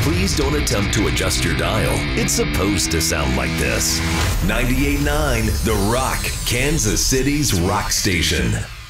Please don't attempt to adjust your dial. It's supposed to sound like this. 98.9 The Rock, Kansas City's rock station.